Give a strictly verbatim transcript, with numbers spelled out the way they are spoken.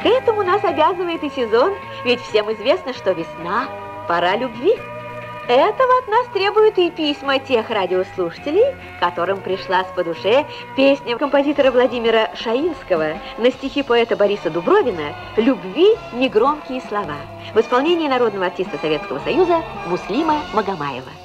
К этому нас обязывает и сезон, ведь всем известно, что весна – пора любви. Этого от нас требуют и письма тех радиослушателей, которым пришлась по душе песня композитора Владимира Шаинского на стихи поэта Бориса Дубровина «Любви негромкие слова» в исполнении народного артиста Советского Союза Муслима Магомаева.